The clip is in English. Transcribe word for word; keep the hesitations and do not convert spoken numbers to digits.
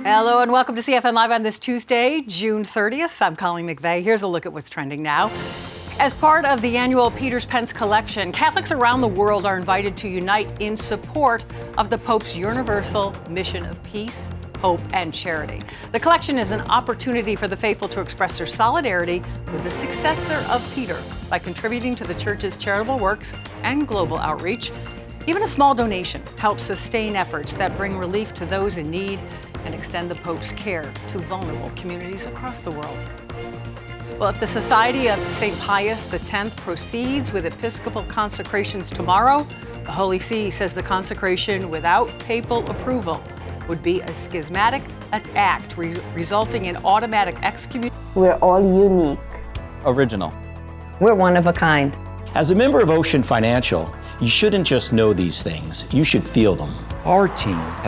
Hello and welcome to C F N Live on this Tuesday, June thirtieth. I'm Colleen McVeigh. Here's a look at what's trending now. As part of the annual Peter's Pence collection, Catholics around the world are invited to unite in support of the Pope's universal mission of peace, hope, and charity. The collection is an opportunity for the faithful to express their solidarity with the successor of Peter by contributing to the Church's charitable works and global outreach. Even a small donation helps sustain efforts that bring relief to those in need and extend the Pope's care to vulnerable communities across the world. Well, if the Society of Saint Pius X proceeds with Episcopal consecrations tomorrow, the Holy See says the consecration without papal approval would be a schismatic act re resulting in automatic excommunication. We're all unique. Original. We're one of a kind. As a member of Ocean Financial, you shouldn't just know these things, you should feel them. Our team